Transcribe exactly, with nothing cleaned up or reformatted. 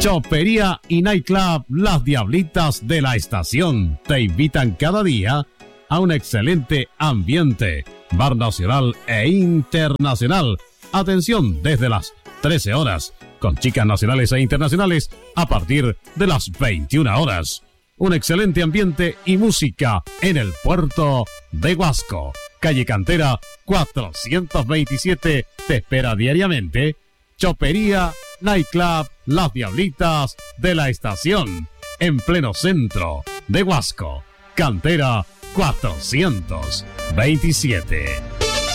Chopería y Nightclub Las Diablitas de la Estación te invitan cada día a un excelente ambiente. Bar nacional e internacional. Atención desde las trece horas, con chicas nacionales e internacionales a partir de las veintiuna horas. Un excelente ambiente y música en el puerto de Huasco. Calle Cantera cuatrocientos veintisiete te espera diariamente. Chopería Nightclub Las Diablitas de la Estación, en pleno centro de Huasco. Cantera cuatrocientos veintisiete.